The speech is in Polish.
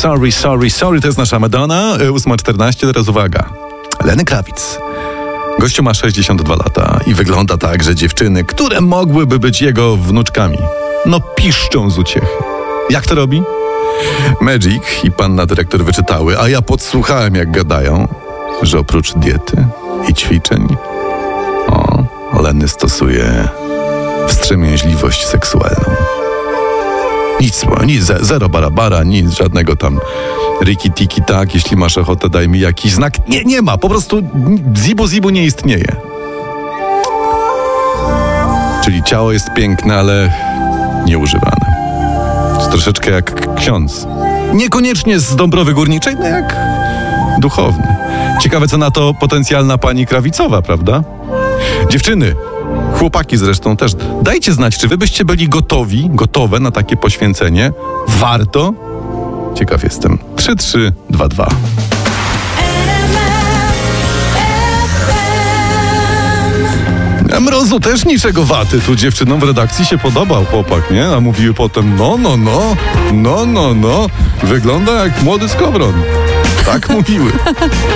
Sorry, to jest nasza Madonna. 8:14, teraz uwaga. Lenny Kravitz. Gościu ma 62 lata i wygląda tak, że dziewczyny, które mogłyby być jego wnuczkami, piszczą z uciechy. Jak to robi? Magic i panna dyrektor wyczytały, a ja podsłuchałem, jak gadają, że oprócz diety i ćwiczeń Lenny stosuje wstrzemięźliwość seksualną. Nic, zero barabara, nic, żadnego tam riki-tiki, tak, jeśli masz ochotę, daj mi jakiś znak. Nie ma, po prostu zibu nie istnieje. Czyli ciało jest piękne, ale nieużywane. Jest troszeczkę jak ksiądz. Niekoniecznie z Dąbrowy Górniczej, jak duchowny. Ciekawe, co na to potencjalna pani Krawicowa, prawda? Dziewczyny, chłopaki zresztą też, dajcie znać, czy wy byście byli gotowe na takie poświęcenie? Warto? Ciekaw jestem. 3322. Mrozu też niczego waty. Tu dziewczynom w redakcji się podobał chłopak, nie? A mówiły potem, wygląda jak młody skowron. Tak mówiły.